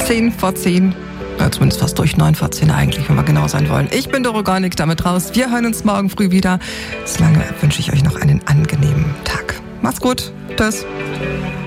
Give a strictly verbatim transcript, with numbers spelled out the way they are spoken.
zehn vor zehn. Ja, zumindest fast durch neun vor zehn eigentlich, wenn wir genau sein wollen. Ich bin Doro Gornik, damit raus. Wir hören uns morgen früh wieder. Solange wünsche ich euch noch einen angenehmen Tag. Macht's gut. Tschüss.